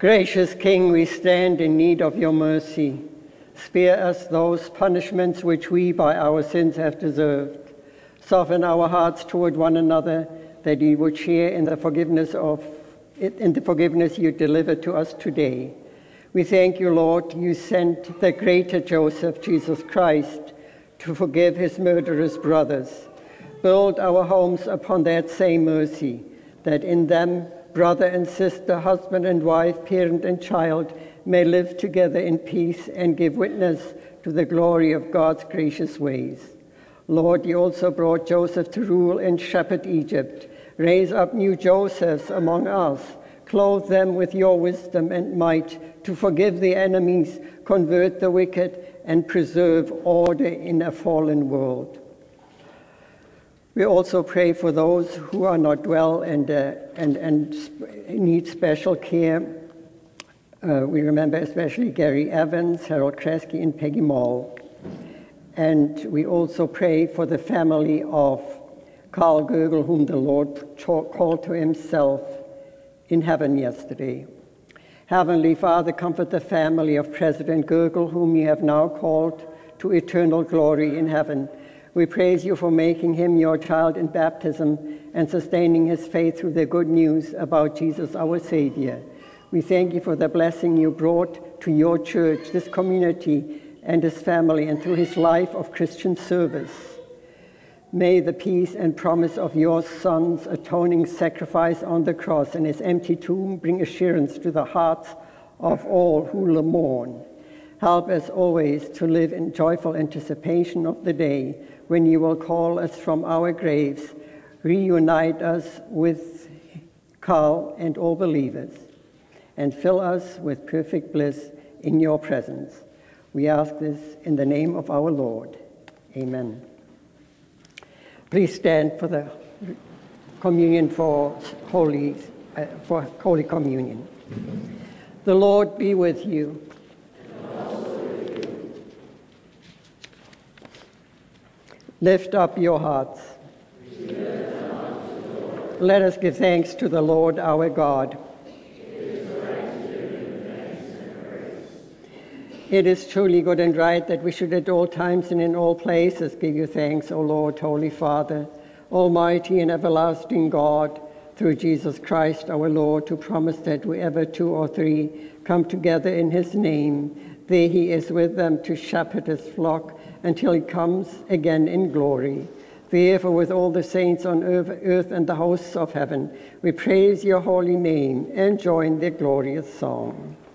Gracious King, we stand in need of your mercy. Spare us those punishments which we by our sins have deserved. Soften our hearts toward one another, that we would share in the forgiveness you delivered to us today. We thank you, Lord, you sent the greater Joseph, Jesus Christ, to forgive his murderous brothers. Build our homes upon that same mercy, that in them brother and sister, husband and wife, parent and child may live together in peace and give witness to the glory of God's gracious ways. Lord, you also brought Joseph to rule and shepherd Egypt. Raise up new Josephs among us. Clothe them with your wisdom and might to forgive the enemies, convert the wicked, and preserve order in a fallen world. We also pray for those who are not well and need special care. We remember especially Gary Evans, Harold Kresge, and Peggy Moll. And we also pray for the family of Carl Gögel, whom the Lord called to himself in heaven yesterday. Heavenly Father, comfort the family of President Gögel, whom you have now called to eternal glory in heaven. We praise you for making him your child in baptism and sustaining his faith through the good news about Jesus our Savior. We thank you for the blessing you brought to your church, this community, and his family, and through his life of Christian service. May the peace and promise of your Son's atoning sacrifice on the cross and his empty tomb bring assurance to the hearts of all who mourn. Help us always to live in joyful anticipation of the day when you will call us from our graves, reunite us with Carl and all believers, and fill us with perfect bliss in your presence. We ask this in the name of our Lord. Amen. Please stand for the communion for Holy Communion. The Lord be with you. Lift up your hearts. Let us give thanks to the Lord our God. It is truly good and right that we should at all times and in all places give you thanks, O Lord, Holy Father, Almighty and everlasting God, through Jesus Christ our Lord, who promised that wherever two or three come together in his name, there he is with them to shepherd his flock until he comes again in glory. Therefore, with all the saints on earth and the hosts of heaven, we praise your holy name and join their glorious song.